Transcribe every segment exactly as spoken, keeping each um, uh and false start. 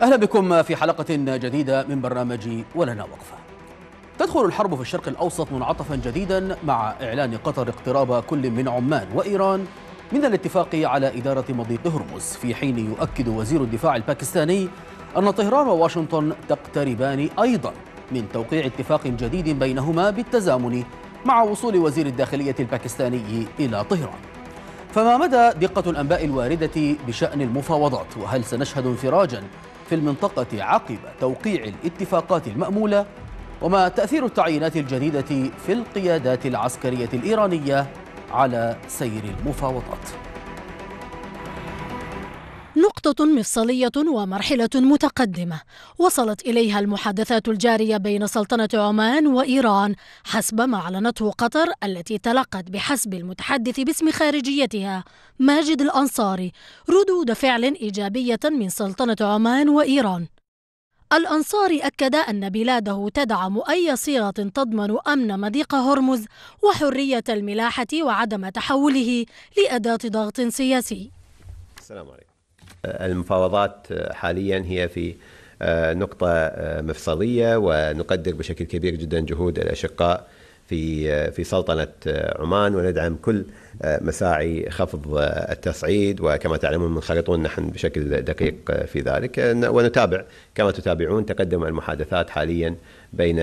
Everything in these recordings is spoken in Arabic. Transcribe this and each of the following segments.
أهلا بكم في حلقة جديدة من برنامج ولنا وقفة. تدخل الحرب في الشرق الأوسط منعطفا جديدا مع إعلان قطر اقتراب كل من عمان وإيران من الاتفاق على إدارة مضيق هرمز، في حين يؤكد وزير الدفاع الباكستاني أن طهران وواشنطن تقتربان أيضا من توقيع اتفاق جديد بينهما بالتزامن مع وصول وزير الداخلية الباكستاني إلى طهران. فما مدى دقة الأنباء الواردة بشأن المفاوضات؟ وهل سنشهد انفراجا في المنطقة عقب توقيع الاتفاقات المأمولة؟ وما تأثير التعيينات الجديدة في القيادات العسكرية الإيرانية على سير المفاوضات؟ نقطة مفصلية ومرحلة متقدمة وصلت إليها المحادثات الجارية بين سلطنة عمان وإيران حسب ما أعلنته قطر، التي تلقت بحسب المتحدث باسم خارجيتها ماجد الأنصاري ردود فعل إيجابية من سلطنة عمان وإيران. الأنصاري أكد أن بلاده تدعم أي صيغة تضمن أمن مضيق هرمز وحرية الملاحة وعدم تحوله لأداة ضغط سياسي. السلام عليكم. المفاوضات حاليا هي في نقطة مفصلية، ونقدر بشكل كبير جدا جهود الأشقاء في في سلطنة عمان، وندعم كل مساعي خفض التصعيد، وكما تعلمون منخرطون نحن بشكل دقيق في ذلك، ونتابع كما تتابعون تقدم المحادثات حاليا بين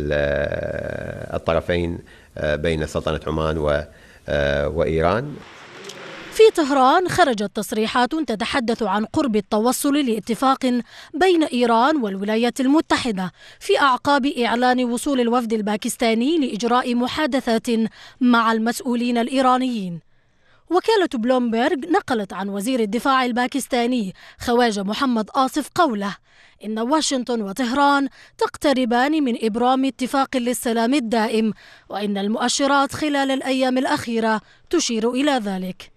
الطرفين، بين سلطنة عمان وإيران. في طهران خرجت تصريحات تتحدث عن قرب التوصل لاتفاق بين إيران والولايات المتحدة في أعقاب إعلان وصول الوفد الباكستاني لإجراء محادثات مع المسؤولين الإيرانيين. وكالة بلومبرغ نقلت عن وزير الدفاع الباكستاني خواجة محمد آصف قوله إن واشنطن وطهران تقتربان من إبرام اتفاق للسلام الدائم، وإن المؤشرات خلال الأيام الأخيرة تشير إلى ذلك.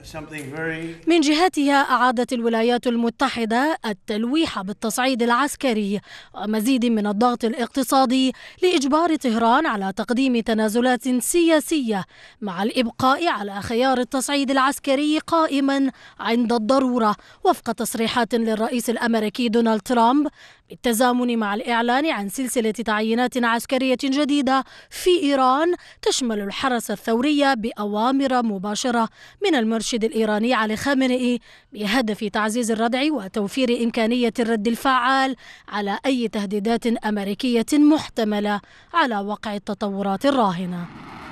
من جهتها أعادت الولايات المتحدة التلويح بالتصعيد العسكري ومزيد من الضغط الاقتصادي لإجبار طهران على تقديم تنازلات سياسية، مع الإبقاء على خيار التصعيد العسكري قائما عند الضرورة، وفق تصريحات للرئيس الأمريكي دونالد ترامب، بالتزامن مع الإعلان عن سلسلة تعيينات عسكرية جديدة في إيران تشمل الحرس الثوري بأوامر مباشرة من المرشد الإيراني علي خامنئي بهدف تعزيز الردع وتوفير إمكانية الرد الفعال على أي تهديدات أمريكية محتملة على وقع التطورات الراهنة.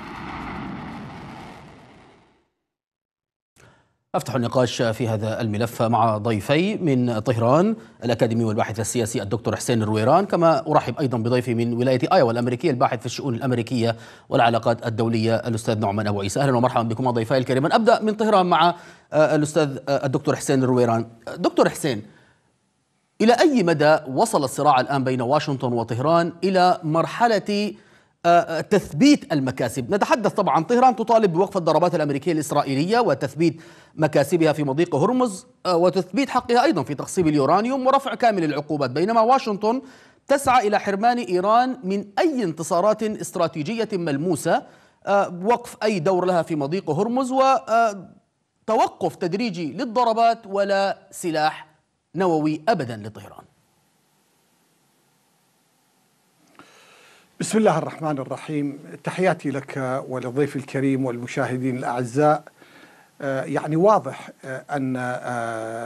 أفتح النقاش في هذا الملف مع ضيفي من طهران، الأكاديمي والباحث السياسي الدكتور حسين الرويران، كما أرحب أيضا بضيفي من ولاية آيوا الأمريكية الباحث في الشؤون الأمريكية والعلاقات الدولية الأستاذ نعمان أبو عيسى. أهلا ومرحبا بكم ضيفي الكريمان. أبدأ من طهران مع الأستاذ الدكتور حسين الرويران. دكتور حسين، إلى أي مدى وصل الصراع الآن بين واشنطن وطهران إلى مرحلة تثبيت المكاسب؟ نتحدث طبعا طهران تطالب بوقف الضربات الأمريكية الإسرائيلية وتثبيت مكاسبها في مضيق هرمز وتثبيت حقها أيضا في تخصيب اليورانيوم ورفع كامل العقوبات، بينما واشنطن تسعى إلى حرمان إيران من أي انتصارات استراتيجية ملموسة، وقف أي دور لها في مضيق هرمز وتوقف تدريجي للضربات ولا سلاح نووي أبدا لطهران. بسم الله الرحمن الرحيم. تحياتي لك ولضيف الكريم والمشاهدين الأعزاء. يعني واضح أن